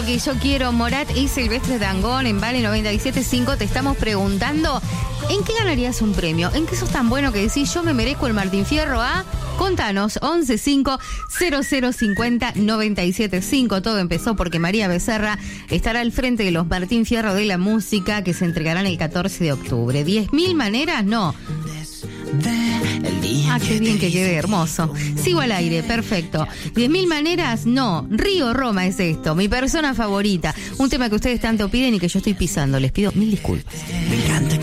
único que yo quiero, Morat y Silvestre Dangond en Vale 97.5. Te estamos preguntando, ¿en qué ganarías un premio? ¿En qué sos tan bueno que decís, yo me merezco el Martín Fierro? Contanos, 11-5-0050-975. Todo empezó porque María Becerra estará al frente de los Martín Fierro de la música que se entregarán el 14 de octubre. 10.000 maneras, no. Qué bien que quede hermoso. Sigo al aire, perfecto. 10.000 maneras, no. Río Roma es esto, mi persona favorita. Un tema que ustedes tanto piden y que yo estoy pisando. Les pido mil disculpas. Me encanta.